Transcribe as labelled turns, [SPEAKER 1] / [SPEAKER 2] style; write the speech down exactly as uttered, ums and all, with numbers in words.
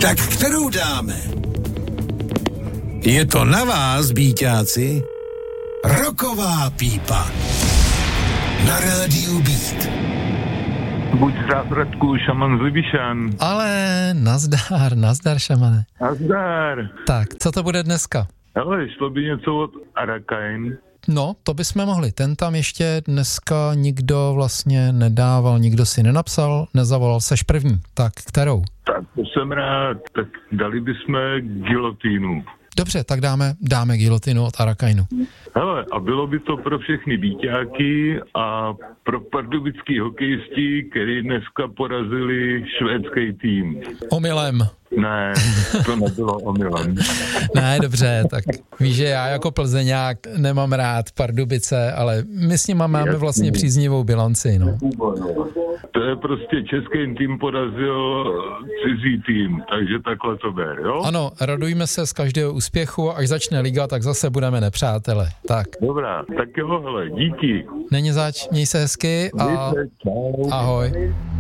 [SPEAKER 1] Tak kterou dáme? Je to na vás, bíťáci. Roková pípa. Na rádiu Beat.
[SPEAKER 2] Buď zdrav, Radku, šaman z Libišan.
[SPEAKER 3] Ale nazdar, nazdar, šamane.
[SPEAKER 2] Nazdar.
[SPEAKER 3] Tak, co to bude dneska?
[SPEAKER 2] Hele, šlo by něco od Arakain.
[SPEAKER 3] No, to bychom mohli. Ten tam ještě dneska nikdo vlastně nedával, nikdo si nenapsal, nezavolal, seš první. Tak, kterou?
[SPEAKER 2] Tak to jsem rád. Tak dali bychom Gilotínu.
[SPEAKER 3] Dobře, tak dáme, dáme Gilotinu od Arakainu.
[SPEAKER 2] Hele, a bylo by to pro všechny bíťáky a pro pardubický hokejisti, který dneska porazili švédský tým.
[SPEAKER 3] Omylem.
[SPEAKER 2] Ne, to nebylo omylem.
[SPEAKER 3] Ne, dobře, tak víš, že já jako Plzeňák nemám rád Pardubice, ale my s nima máme vlastně příznivou bilanci, no.
[SPEAKER 2] To je prostě český tým porazil cizí tým, takže takhle to ber, jo?
[SPEAKER 3] Ano, radujme se z každého úspěchu, až začne liga, tak zase budeme nepřátele. Tak.
[SPEAKER 2] Dobrá, tak jo, hele, díky.
[SPEAKER 3] Není zač, měj se hezky a ahoj.